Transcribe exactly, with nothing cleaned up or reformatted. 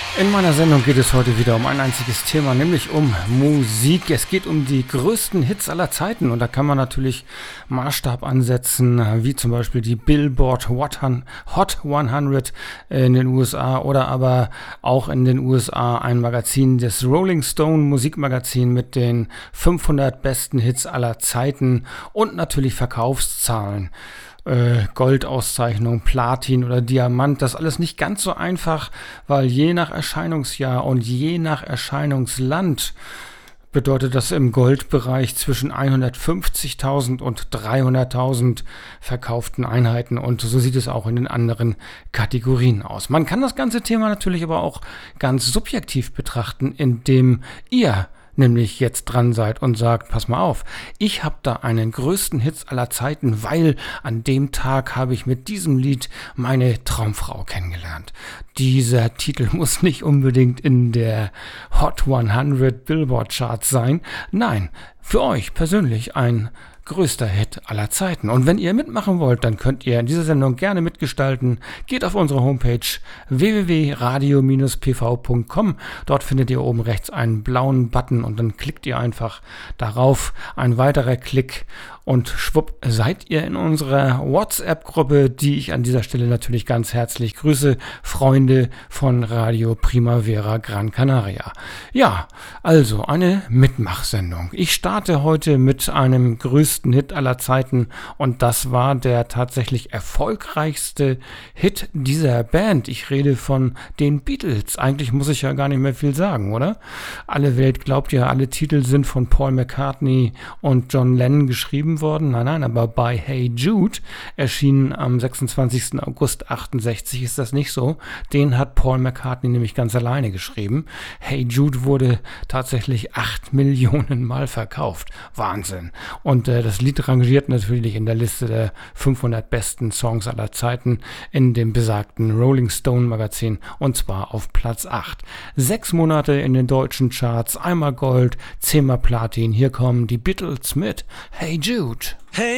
In meiner Sendung geht es heute wieder um ein einziges Thema, nämlich um Musik. Es geht um die größten Hits aller Zeiten und da kann man natürlich Maßstab ansetzen, wie zum Beispiel die Billboard Hot hundert in den U S A oder aber auch in den U S A ein Magazin, das Rolling Stone Musikmagazin mit den fünfhundert besten Hits aller Zeiten und natürlich Verkaufszahlen. Äh, Goldauszeichnung, Platin oder Diamant, das alles nicht ganz so einfach, weil je nach Erscheinungsjahr und je nach Erscheinungsland bedeutet das im Goldbereich zwischen hundertfünfzigtausend und dreihunderttausend verkauften Einheiten und so sieht es auch in den anderen Kategorien aus. Man kann das ganze Thema natürlich aber auch ganz subjektiv betrachten, indem ihr nämlich jetzt dran seid und sagt, pass mal auf, ich habe da einen größten Hit aller Zeiten, weil an dem Tag habe ich mit diesem Lied meine Traumfrau kennengelernt. Dieser Titel muss nicht unbedingt in der Hot hundert Billboard Charts sein. Nein, für euch persönlich ein größter Hit aller Zeiten. Und wenn ihr mitmachen wollt, dann könnt ihr in dieser Sendung gerne mitgestalten. Geht auf unsere Homepage w w w punkt radio Bindestrich p v punkt com. Dort findet ihr oben rechts einen blauen Button und dann klickt ihr einfach darauf. Ein weiterer Klick und schwupp seid ihr in unserer WhatsApp-Gruppe, die ich an dieser Stelle natürlich ganz herzlich grüße. Freunde von Radio Primavera Gran Canaria. Ja, also eine Mitmachsendung. Ich starte heute mit einem größten Hit aller Zeiten und das war der tatsächlich erfolgreichste Hit dieser Band. Ich rede von den Beatles. Eigentlich muss ich ja gar nicht mehr viel sagen, oder? Alle Welt glaubt ja, alle Titel sind von Paul McCartney und John Lennon geschrieben worden. Nein, nein, aber bei Hey Jude, erschienen am sechsundzwanzigsten August achtundsechzig, ist das nicht so. Den hat Paul McCartney nämlich ganz alleine geschrieben. Hey Jude wurde tatsächlich acht Millionen Mal verkauft. Wahnsinn. Und äh, das Lied rangiert natürlich in der Liste der fünfhundert besten Songs aller Zeiten in dem besagten Rolling Stone Magazin und zwar auf Platz acht. Sechs Monate in den deutschen Charts, einmal Gold, zehnmal Platin. Hier kommen die Beatles mit Hey Jude. Hey